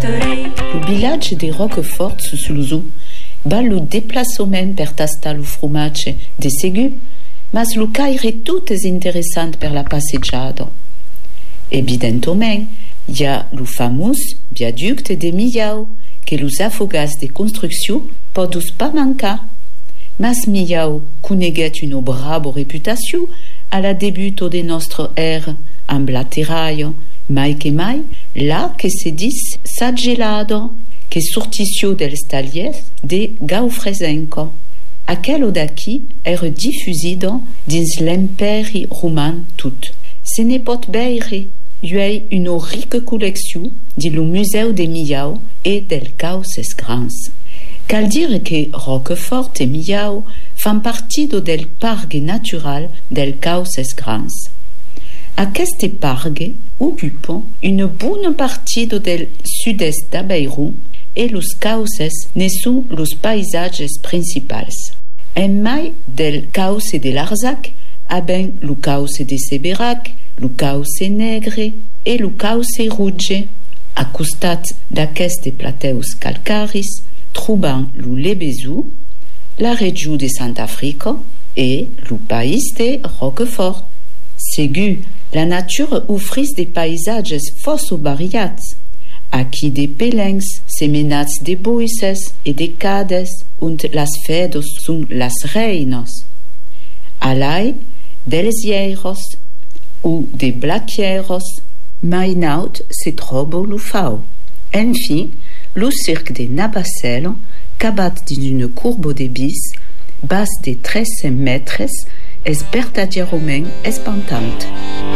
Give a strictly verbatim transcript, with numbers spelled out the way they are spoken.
Le village de Roquefort su Lusù va lo déplacement per tastar lo fromatge de Ségu, mas lo caire tout es interessant per la passeggiada. Evidentement, hi ha lo famós viaducte de Millau, que los afogats de construcció podus pas mancar. Mas Millau coneguet una brava reputació a la debuto de nostra era amb la terraia, mai que mai, là que se dis s'aggelado, que sortissió dels tallers de Gaufresenco. Aquello d'aquí era diffusido dins l'imperi roman tot. Se ne pot veire, hi ha una rica col·lecció de lo Museu de Millau e del Causes Grans. Cal dire que Roquefort e Millau fan partido del Parc natural del Causes Grans. Aquests parcs ocupen una bona partida del sud-est d'Aveyron e los cauces ne són los paisatges principals. En mai del cauce de l'Arzac, haben lo cauce de Seberac, lo cauce negre e lo cauce rouge. A costat d'aquests plateus calcaris, trobam lo Lebesú, la regió de Sant'Africa e lo país de Roquefort. Segur, la nature offris des paisatges força variats. Aquí de pelencs, semenats de boisses e de cades, und las fedos són las reinas. Alai, dels lleiros, ou de blaquieros, mai naut se troba lo fau. Enfin, lo cirque de Nabacel, cabat dins una courbe de bis, bas de tres cents metres, és vertadierament espantant.